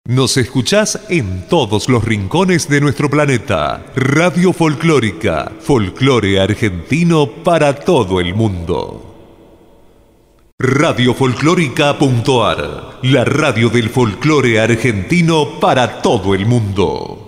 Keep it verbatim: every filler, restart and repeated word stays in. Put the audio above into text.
Nos escuchás en todos los rincones de nuestro planeta. Radio Folclórica, folclore argentino para todo el mundo. radio folclórica punto a r, la radio del folclore argentino para todo el mundo.